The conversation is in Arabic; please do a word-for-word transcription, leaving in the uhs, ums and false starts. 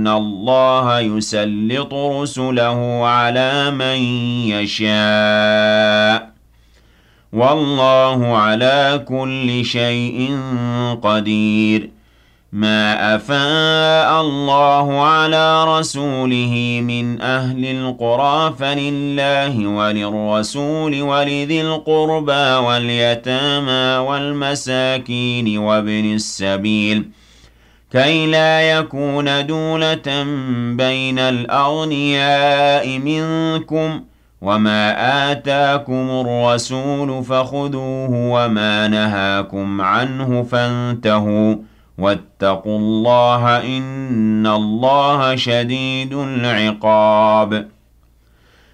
إِنَّ اللَّهَ يُسَلِّطُ رُسُلَهُ عَلَىٰ مَن يَشَاءُ ۗ وَاللَّهُ عَلَىٰ كُلِّ شَيْءٍ قَدِيرٌ. مَا أَفَاءَ اللَّهُ عَلَىٰ رَسُولِهِ مِنْ أَهْلِ الْقُرَىٰ فَلِلَّهِ وَلِلرَّسُولِ وَلِذِي الْقُرْبَىٰ وَالْيَتَامَىٰ وَالْمَسَاكِينِ وَابْنِ السَّبِيلِ كَيْ لَا يَكُونَ دُولَةً بَيْنَ الْأَغْنِيَاءِ مِنكُمْ ۚ وَمَا آتَاكُمُ الرَّسُولُ فَخُذُوهُ وَمَا نَهَاكُمْ عَنْهُ فَانتَهُوا ۚ وَاتَّقُوا اللَّهَ ۖ إِنَّ اللَّهَ شَدِيدُ الْعِقَابِ.